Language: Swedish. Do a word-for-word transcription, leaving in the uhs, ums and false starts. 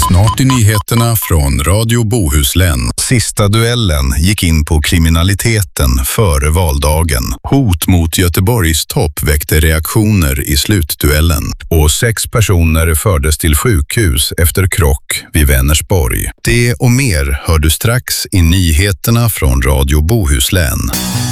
Snart i nyheterna från Radio Bohuslän. Sista duellen gick in på kriminaliteten före valdagen. Hot mot Göteborgs topp väckte reaktioner i slutduellen. Och sex personer fördes till sjukhus efter krock vid Vänersborg. Det och mer hör du strax i nyheterna från Radio Bohuslän.